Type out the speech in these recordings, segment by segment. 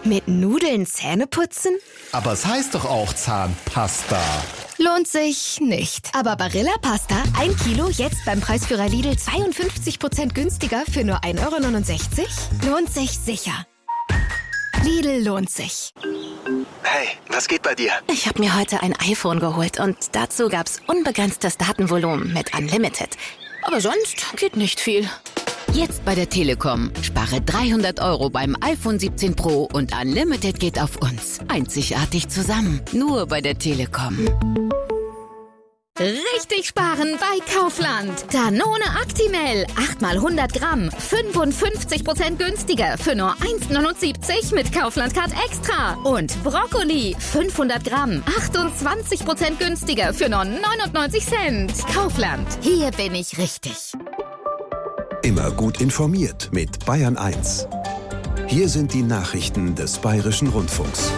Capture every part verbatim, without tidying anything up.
Mit Nudeln Zähne putzen? Aber es heißt doch auch Zahnpasta. Lohnt sich nicht. Aber Barilla Pasta, ein Kilo, jetzt beim Preisführer Lidl zweiundfünfzig Prozent günstiger für nur ein Euro neunundsechzig? Lohnt sich sicher. Lidl lohnt sich. Hey, was geht bei dir? Ich habe mir heute ein iPhone geholt und dazu gab's unbegrenztes Datenvolumen mit Unlimited. Aber sonst geht nicht viel. Jetzt bei der Telekom. Spare dreihundert Euro beim iPhone siebzehn Pro und Unlimited geht auf uns. Einzigartig zusammen. Nur bei der Telekom. Richtig sparen bei Kaufland. Danone Actimel. acht mal hundert Gramm. fünfundfünfzig Prozent günstiger für nur eins neunundsiebzig mit Kaufland Card Extra. Und Brokkoli. fünfhundert Gramm. achtundzwanzig Prozent günstiger für nur neunundneunzig Cent. Kaufland. Hier bin ich richtig. Immer gut informiert mit Bayern eins. Hier sind die Nachrichten des Bayerischen Rundfunks.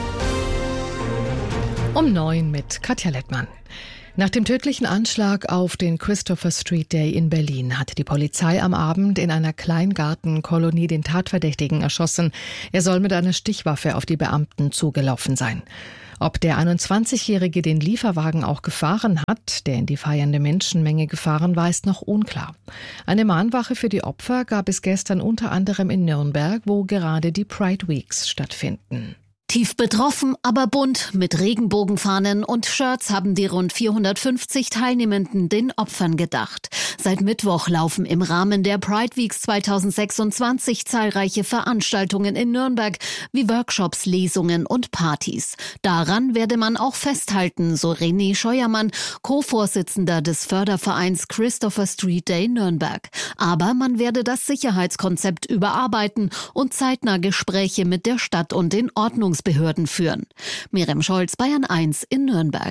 Um neun mit Katja Lettmann. Nach dem tödlichen Anschlag auf den Christopher Street Day in Berlin hatte die Polizei am Abend in einer Kleingartenkolonie den Tatverdächtigen erschossen. Er soll mit einer Stichwaffe auf die Beamten zugelaufen sein. Ob der einundzwanzigjährige den Lieferwagen auch gefahren hat, der in die feiernde Menschenmenge gefahren war, ist noch unklar. Eine Mahnwache für die Opfer gab es gestern unter anderem in Nürnberg, wo gerade die Pride Weeks stattfinden. Tief betroffen, aber bunt. Mit Regenbogenfahnen und Shirts haben die rund vierhundertfünfzig Teilnehmenden den Opfern gedacht. Seit Mittwoch laufen im Rahmen der Pride Weeks zweitausendsechsundzwanzig zahlreiche Veranstaltungen in Nürnberg, wie Workshops, Lesungen und Partys. Daran werde man auch festhalten, so René Scheuermann, Co-Vorsitzender des Fördervereins Christopher Street Day Nürnberg. Aber man werde das Sicherheitskonzept überarbeiten und zeitnah Gespräche mit der Stadt und den Ordnungsbehörden führen. Miriam Scholz, Bayern eins in Nürnberg.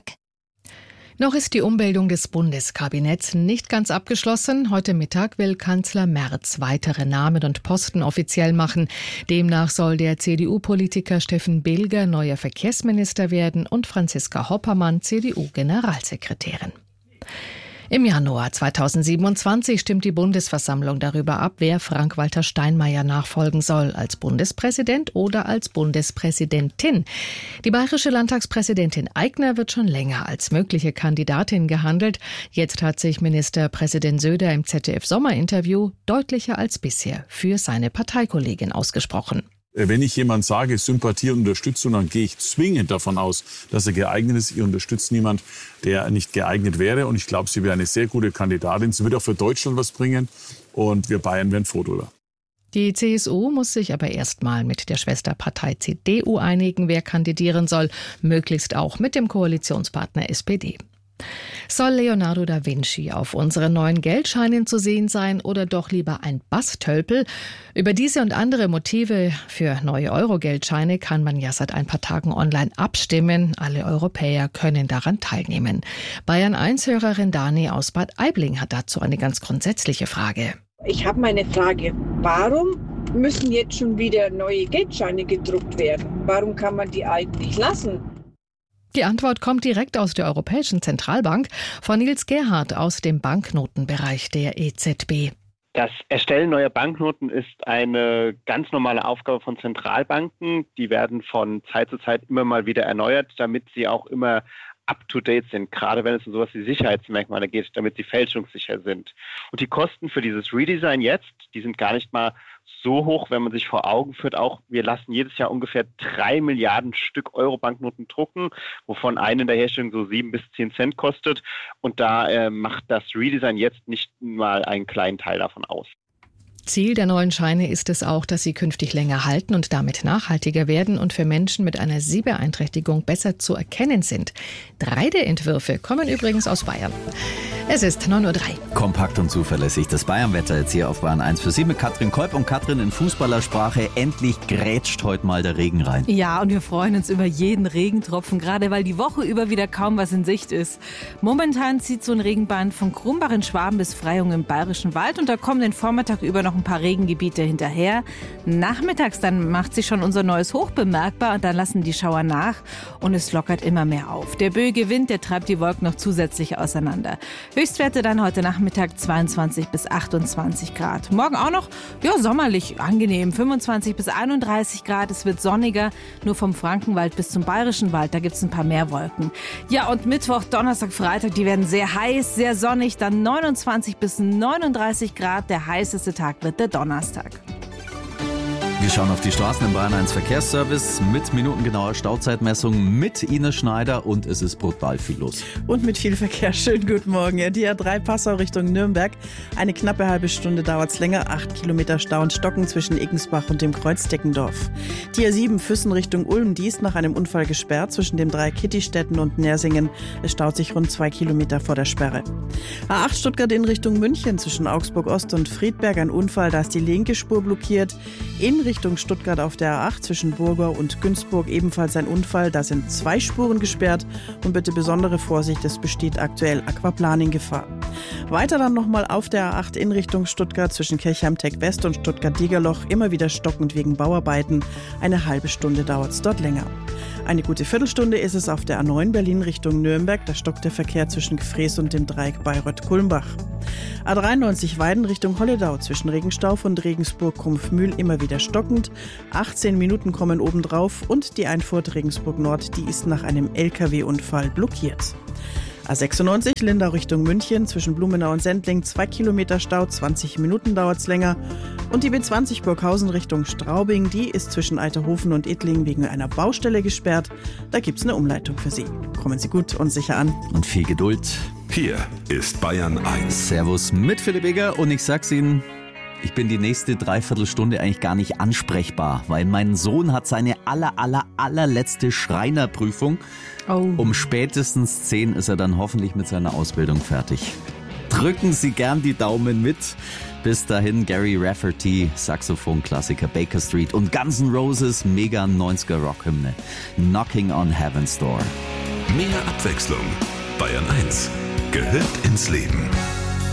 Noch ist die Umbildung des Bundeskabinetts nicht ganz abgeschlossen. Heute Mittag will Kanzler Merz weitere Namen und Posten offiziell machen. Demnach soll der C D U-Politiker Steffen Bilger neuer Verkehrsminister werden und Franziska Hoppermann C D U-Generalsekretärin. Im Januar zweitausendsiebenundzwanzig stimmt die Bundesversammlung darüber ab, wer Frank-Walter Steinmeier nachfolgen soll, als Bundespräsident oder als Bundespräsidentin. Die bayerische Landtagspräsidentin Aigner wird schon länger als mögliche Kandidatin gehandelt. Jetzt hat sich Ministerpräsident Söder im Z D F-Sommerinterview deutlicher als bisher für seine Parteikollegin ausgesprochen. Wenn ich jemand sage, Sympathie und Unterstützung, dann gehe ich zwingend davon aus, dass er geeignet ist. Ihr unterstützt niemand, der nicht geeignet wäre. Und ich glaube, sie wäre eine sehr gute Kandidatin. Sie wird auch für Deutschland was bringen. Und wir Bayern wären froh drüber. Die C S U muss sich aber erst mal mit der Schwesterpartei C D U einigen, wer kandidieren soll. Möglichst auch mit dem Koalitionspartner S P D. Soll Leonardo da Vinci auf unseren neuen Geldscheinen zu sehen sein oder doch lieber ein Bastölpel? Über diese und andere Motive für neue Euro-Geldscheine kann man ja seit ein paar Tagen online abstimmen. Alle Europäer können daran teilnehmen. Bayern eins Hörerin Dani aus Bad Aibling hat dazu eine ganz grundsätzliche Frage. Ich habe meine Frage, warum müssen jetzt schon wieder neue Geldscheine gedruckt werden? Warum kann man die eigentlich lassen? Die Antwort kommt direkt aus der Europäischen Zentralbank von Nils Gerhardt aus dem Banknotenbereich der E Z B. Das Erstellen neuer Banknoten ist eine ganz normale Aufgabe von Zentralbanken. Die werden von Zeit zu Zeit immer mal wieder erneuert, damit sie auch immer up-to-date sind, gerade wenn es um sowas wie Sicherheitsmerkmale geht, damit sie fälschungssicher sind. Und die Kosten für dieses Redesign jetzt, die sind gar nicht mal so hoch, wenn man sich vor Augen führt, auch wir lassen jedes Jahr ungefähr drei Milliarden Stück Euro-Banknoten drucken, wovon eine in der Herstellung so sieben bis zehn Cent kostet. Und da äh, macht das Redesign jetzt nicht mal einen kleinen Teil davon aus. Ziel der neuen Scheine ist es auch, dass sie künftig länger halten und damit nachhaltiger werden und für Menschen mit einer Sehbeeinträchtigung besser zu erkennen sind. Drei der Entwürfe kommen übrigens aus Bayern. Es ist neun Uhr drei. Kompakt und zuverlässig. Das Bayernwetter jetzt hier auf Bayern eins für Sie mit Katrin Kolb. Und Katrin, in Fußballersprache, endlich grätscht heute mal der Regen rein. Ja, und wir freuen uns über jeden Regentropfen, gerade weil die Woche über wieder kaum was in Sicht ist. Momentan zieht so ein Regenband von Krumbach in Schwaben bis Freyung im Bayerischen Wald und da kommen den Vormittag über noch ein paar Regengebiete hinterher. Nachmittags dann macht sich schon unser neues Hoch bemerkbar und dann lassen die Schauer nach und es lockert immer mehr auf. Der böige Wind, der treibt die Wolken noch zusätzlich auseinander. Höchstwerte dann heute Nachmittag zweiundzwanzig bis achtundzwanzig Grad. Morgen auch noch, ja, sommerlich angenehm, fünfundzwanzig bis einunddreißig Grad. Es wird sonniger, nur vom Frankenwald bis zum Bayerischen Wald, da gibt es ein paar mehr Wolken. Ja, und Mittwoch, Donnerstag, Freitag, die werden sehr heiß, sehr sonnig, dann neunundzwanzig bis neununddreißig Grad. Der heißeste Tag wird der Donnerstag. Wir schauen auf die Straßen im Bayern eins Verkehrsservice mit minutengenauer Stauzeitmessung mit Ines Schneider und es ist brutal viel los. Und mit viel Verkehr. Schönen guten Morgen. Ja, die A drei Passau Richtung Nürnberg. Eine knappe halbe Stunde dauert es länger. Acht Kilometer Stau und Stocken zwischen Eggensbach und dem Kreuz Deckendorf. Die A sieben Füssen Richtung Ulm. Die ist nach einem Unfall gesperrt zwischen den drei Kittistädten und Nersingen. Es staut sich rund zwei Kilometer vor der Sperre. A acht Stuttgart in Richtung München zwischen Augsburg Ost und Friedberg. Ein Unfall, da ist die linke Spur blockiert. In Richtung Stuttgart auf der A acht zwischen Burgau und Günzburg ebenfalls ein Unfall. Da sind zwei Spuren gesperrt und bitte besondere Vorsicht, es besteht aktuell Aquaplaning-Gefahr. Weiter dann nochmal auf der A acht in Richtung Stuttgart zwischen Kirchheim-Tech West und Stuttgart-Diegerloch immer wieder stockend wegen Bauarbeiten. Eine halbe Stunde dauert es dort länger. Eine gute Viertelstunde ist es auf der A neun Berlin Richtung Nürnberg. Da stockt der Verkehr zwischen Gefrees und dem Dreieck Bayreuth-Kulmbach. A dreiundneunzig Weiden Richtung Holledau zwischen Regenstauf und Regensburg-Krumpfmühl immer wieder stockend. achtzehn Minuten kommen obendrauf und die Einfurt Regensburg Nord, die ist nach einem L K W-Unfall blockiert. A sechsundneunzig Lindau Richtung München zwischen Blumenau und Sendling, zwei Kilometer Stau, zwanzig Minuten dauert es länger. Und die B zwanzig Burghausen Richtung Straubing, die ist zwischen Eiterhofen und Ettling wegen einer Baustelle gesperrt. Da gibt es eine Umleitung für Sie. Kommen Sie gut und sicher an. Und viel Geduld. Hier ist Bayern eins. Servus mit Philipp Egger und ich sag's Ihnen, ich bin die nächste Dreiviertelstunde eigentlich gar nicht ansprechbar, weil mein Sohn hat seine aller, aller, allerletzte Schreinerprüfung. Oh. Um spätestens zehn ist er dann hoffentlich mit seiner Ausbildung fertig. Drücken Sie gern die Daumen mit. Bis dahin Gary Rafferty, Saxophon-Klassiker Baker Street und Guns N' Roses, mega neunziger Rockhymne. Knocking on Heaven's Door. Mehr Abwechslung. Bayern eins gehört ins Leben.